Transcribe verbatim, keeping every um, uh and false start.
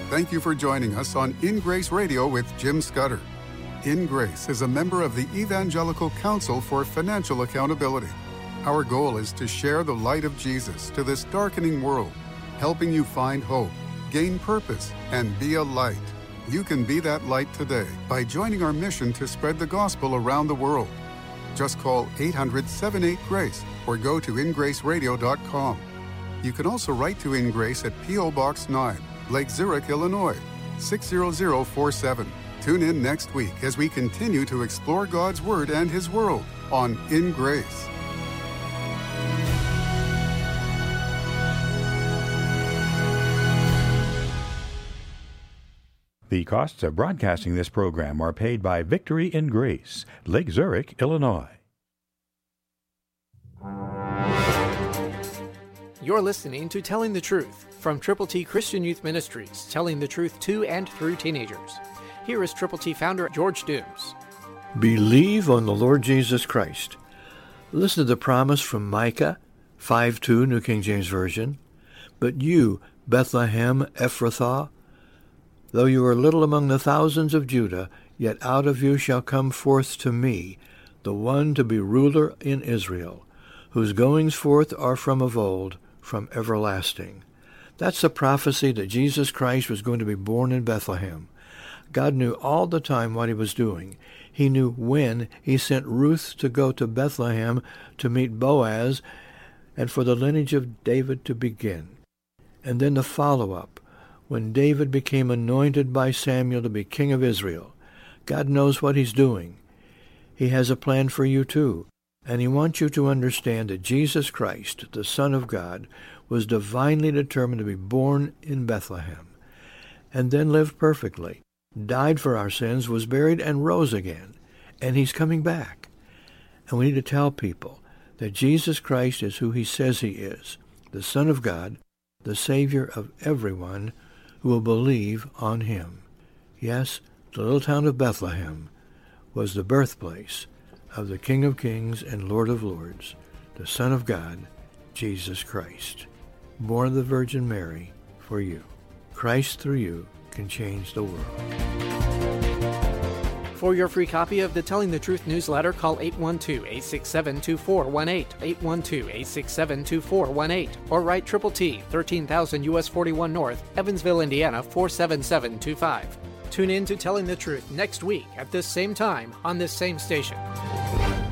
Thank you for joining us on In Grace Radio with Jim Scudder. In Grace is a member of the Evangelical Council for Financial Accountability. Our goal is to share the light of Jesus to this darkening world, helping you find hope, gain purpose, and be a light. You can be that light today by joining our mission to spread the gospel around the world. Just call eight hundred, seven eight, GRACE or go to in grace radio dot com. You can also write to In Grace at P O Box nine, Lake Zurich, Illinois, six zero zero four seven. Tune in next week as we continue to explore God's Word and His world on In Grace. The costs of broadcasting this program are paid by Victory in Grace, Lake Zurich, Illinois. You're listening to Telling the Truth from Triple T Christian Youth Ministries, telling the truth to and through teenagers. Here is Triple T founder George Dooms. Believe on the Lord Jesus Christ. Listen to the promise from Micah five two, New King James Version. But you, Bethlehem Ephrathah, though you are little among the thousands of Judah, yet out of you shall come forth to me the one to be ruler in Israel, whose goings forth are from of old, from everlasting. That's the prophecy that Jesus Christ was going to be born in Bethlehem. God knew all the time what he was doing. He knew when he sent Ruth to go to Bethlehem to meet Boaz and for the lineage of David to begin. And then the follow-up, when David became anointed by Samuel to be king of Israel. God knows what he's doing. He has a plan for you too. And he wants you to understand that Jesus Christ, the Son of God, was divinely determined to be born in Bethlehem and then lived perfectly, died for our sins, was buried, and rose again. And he's coming back. And we need to tell people that Jesus Christ is who he says he is, the Son of God, the Savior of everyone who will believe on him. Yes, the little town of Bethlehem was the birthplace of the King of Kings and Lord of Lords, the Son of God, Jesus Christ, born of the Virgin Mary for you. Christ through you can change the world. For your free copy of the Telling the Truth newsletter, call eight one two, eight six seven, two four one eight, eight one two, eight six seven, two four one eight, or write Triple T, thirteen thousand U S forty-one North, Evansville, Indiana, four seven seven two five. Tune in to Telling the Truth next week at this same time on this same station.